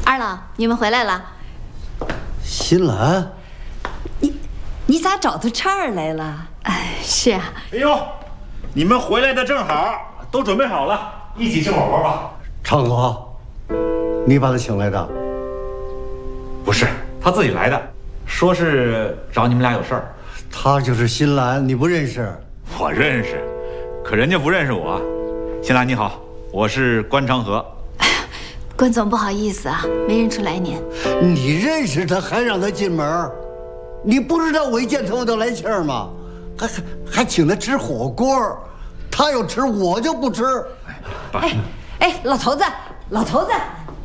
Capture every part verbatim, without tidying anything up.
二老，你们回来了。 新兰， 你你咋找到这儿来了？哎，是啊。 哎呦，你们回来的正好，都准备好了，一起吃火锅吧。 昌哥，你把他请来的？ 不是，他自己来的，说是找你们俩有事儿。 他就是新兰，你不认识？ 我认识，可人家不认识我。新兰你好，我是关长河。 哎呀，关总不好意思啊，没认出来您。 你认识他还让他进门？你不知道我一见他我就来气儿吗？还还还请他吃火锅，他要吃我就不吃。 哎哎，老头子，老头子。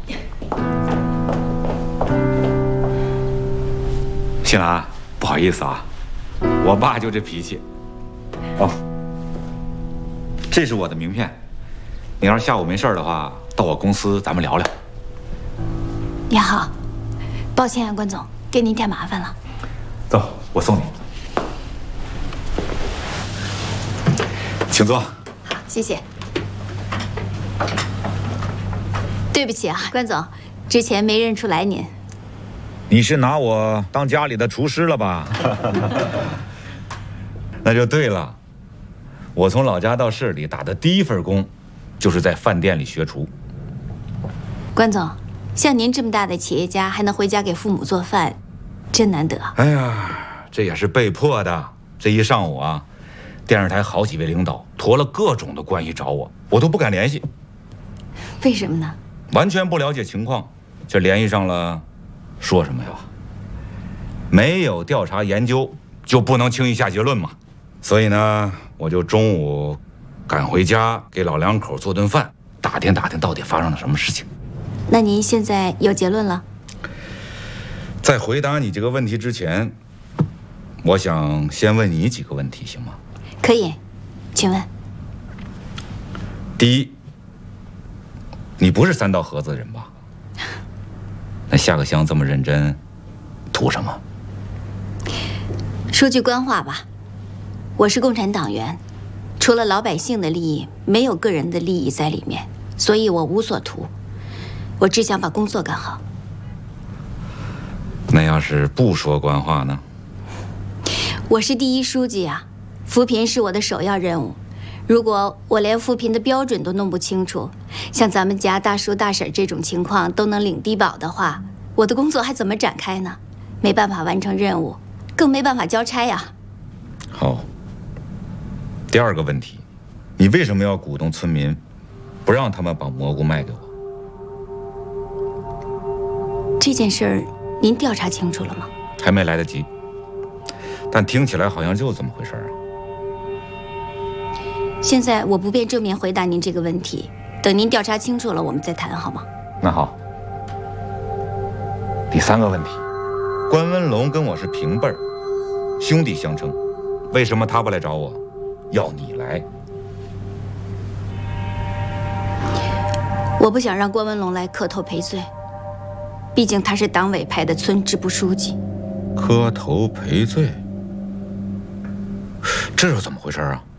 新兰，不好意思啊，我爸就这脾气。哦，这是我的名片，你要是下午没事的话，到我公司咱们聊聊。 你好，抱歉啊，关总，给您添麻烦了。 走，我送你。请坐。 好，谢谢。对不起啊，关总，之前没认出来您。 你是拿我当家里的厨师了吧？那就对了，我从老家到市里打的第一份工，就是在饭店里学厨。 关总，像您这么大的企业家，还能回家给父母做饭，真难得。 哎呀，这也是被迫的。这一上午啊，电视台好几位领导托了各种的关系找我，我都不敢联系。 为什么呢？ 完全不了解情况，这联系上了，说什么呀？没有调查研究，就不能轻易下结论嘛。所以呢，我就中午赶回家给老两口做顿饭，打听打听到底发生了什么事情。 那您现在有结论了？ 在回答你这个问题之前，我想先问你几个问题，行吗？ 可以，请问。 第一，你不是三道河子的人吧？那下个乡这么认真，图什么？ 说句官话吧，我是共产党员，除了老百姓的利益，没有个人的利益在里面，所以我无所图，我只想把工作干好。 那要是不说官话呢？ 我是第一书记啊，扶贫是我的首要任务。如果我连扶贫的标准都弄不清楚，像咱们家大叔大婶这种情况都能领低保的话，我的工作还怎么展开呢？没办法完成任务，更没办法交差呀。 好。第二个问题，你为什么要鼓动村民，不让他们把蘑菇卖给我？ 这件事儿您调查清楚了吗？ 还没来得及，但听起来好像就这么回事啊。 现在我不便正面回答您这个问题，等您调查清楚了，我们再谈好吗？ 那好。第三个问题，关文龙跟我是平辈儿，兄弟相称，为什么他不来找我，要你来？ 我不想让关文龙来磕头赔罪，毕竟他是党委派的村支部书记。 磕头赔罪？这是怎么回事啊？